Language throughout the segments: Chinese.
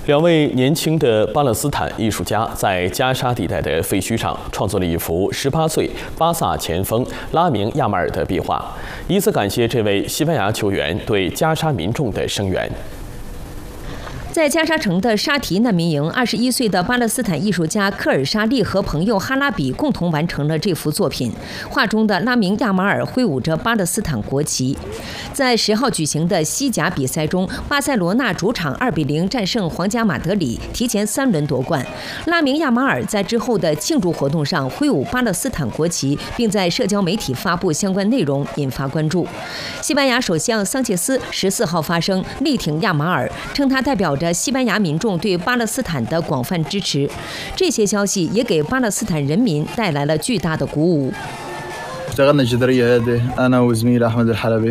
两位年轻的巴勒斯坦艺术家在加沙地带的废墟上创作了一幅18岁巴萨前锋拉明亚马尔的壁画，以此感谢这位西班牙球员对加沙民众的声援。 在加沙城的沙提难民营，21岁的巴勒斯坦艺术家科尔沙利和朋友哈拉比共同完成了这幅作品。画中的拉明亚马尔挥舞着巴勒斯坦国旗。在10号举行的西甲比赛中，巴塞罗那主场2-0战胜皇家马德里，提前3轮夺冠。拉明亚马尔在之后的庆祝活动上挥舞巴勒斯坦国旗，并在社交媒体发布相关内容，引发关注。西班牙首相桑切斯14号发声力挺亚马尔，称他代表着西班牙民众对巴勒斯坦的广泛支持。这些消息也给巴勒斯坦人民带来了巨大的鼓舞。 اشتغلنا الجدارية هذه أنا وزميلي أحمد الحلبي.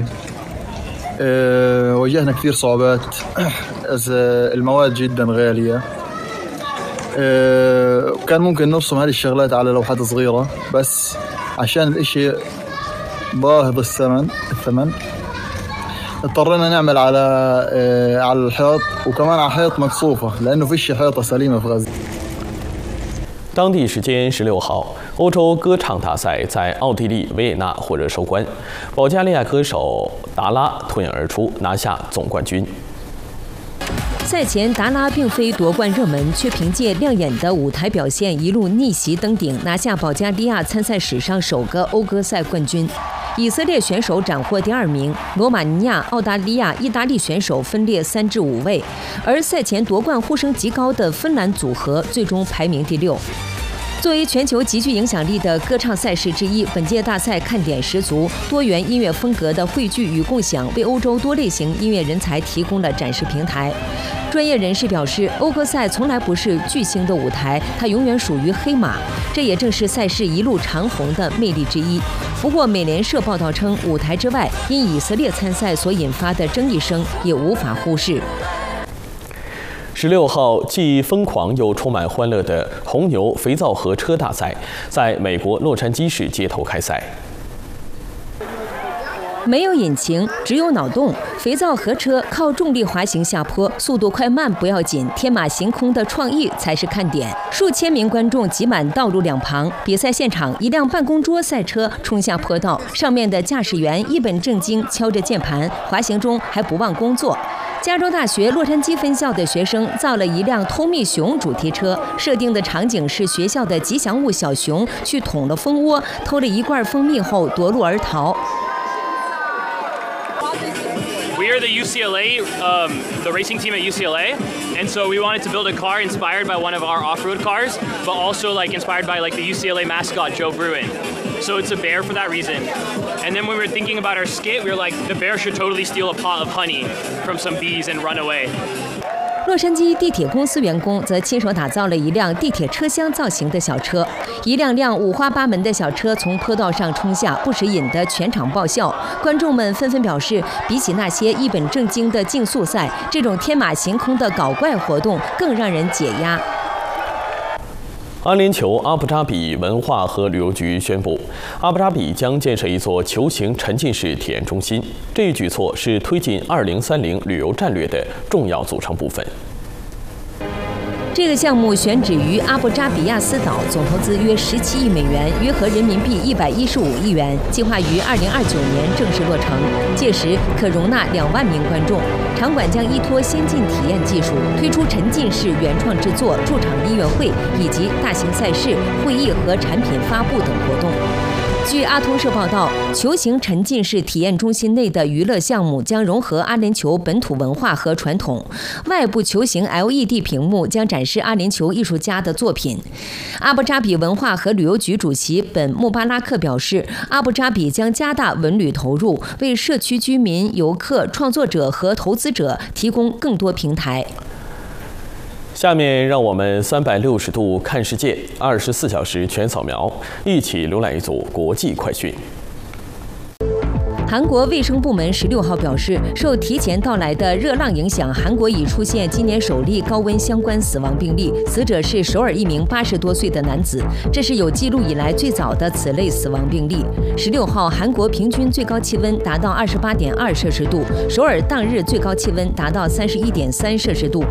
واجهنا كثير صعوبات. المواد جدا غالية. كان ممكن نرسم هذه الشغلات على لوحات صغيرة بس عشان الإشي باهظ الثمن اضطرينا نعمل على الحيط وكمان على حيط مقصوفة لأنه فيش حيطة سليمة في غزة. 当地时间16号，欧洲歌唱大赛在奥地利维也纳火热收官，保加利亚歌手达拉脱颖而出，拿下总冠军。 赛前，达拉并非夺冠热门，却凭借亮眼的舞台表现，一路逆袭登顶，拿下保加利亚参赛史上首个欧歌赛冠军。以色列选手斩获第2名，罗马尼亚、澳大利亚、意大利选手分列3至5位，而赛前夺冠呼声极高的芬兰组合最终排名第6。作为全球极具影响力的歌唱赛事之一，本届大赛看点十足，多元音乐风格的汇聚与共享，为欧洲多类型音乐人才提供了展示平台。专业人士表示，欧歌赛从来不是巨星的舞台，它永远属于黑马，这也正是赛事一路长红的魅力之一。不过，美联社报道称，舞台之外，因以色列参赛所引发的争议声也无法忽视。 16号，既疯狂又充满欢乐的红牛肥皂盒车大赛在美国洛杉矶市街头开赛。 没有引擎，只有脑洞。肥皂盒车靠重力滑行下坡，速度快慢不要紧，天马行空的创意才是看点。数千名观众挤满道路两旁。比赛现场，一辆办公桌赛车冲下坡道，上面的驾驶员一本正经敲着键盘，滑行中还不忘工作。加州大学洛杉矶分校的学生造了一辆偷蜜熊主题车，设定的场景是学校的吉祥物小熊去捅了蜂窝，偷了一罐蜂蜜后夺路而逃。 We are the UCLA, the racing team at UCLA, and so we wanted to build a car inspired by one of our off-road cars, but also inspired by the UCLA mascot Joe Bruin. So it's a bear for that reason. And then when we were thinking about our skit, we were like, the bear should totally steal a pot of honey from some bees and run away. 洛杉矶地铁公司员工则亲手打造了一辆地铁车厢造型的小车，一辆辆五花八门的小车从坡道上冲下，不时引得全场爆笑。观众们纷纷表示，比起那些一本正经的竞速赛，这种天马行空的搞怪活动更让人解压。 阿联酋阿布扎比文化和旅游局宣布，阿布扎比将建设一座球形沉浸式体验中心。这一举措是推进2030旅游战略的重要组成部分。 这个项目选址于阿布扎比亚斯岛，总投资约17亿美元，约合人民币115亿元，计划于2029年正式落成。届时可容纳2万名观众。场馆将依托先进体验技术，推出沉浸式原创制作、驻场音乐会以及大型赛事、会议和产品发布等活动。据阿通社报道，球形沉浸式体验中心内的娱乐项目将融合阿联酋本土文化和传统。外部球形 LED 屏幕将展示阿联酋艺术家的作品。阿布扎比文化和旅游局主席本·穆巴拉克表示，阿布扎比将加大文旅投入，为社区居民、游客、创作者和投资者提供更多平台。 下面让我们360度看世界，24小时全扫描，一起浏览一组国际快讯。 韩国卫生部门16号表示，受提前到来的热浪影响，韩国已出现今年首例高温相关死亡病例，死者是首尔一名80多岁的男子，这是有记录以来最早的此类死亡病例。16号，韩国平均最高气温达到28.2摄氏度，首尔当日最高气温达到31.3摄氏度，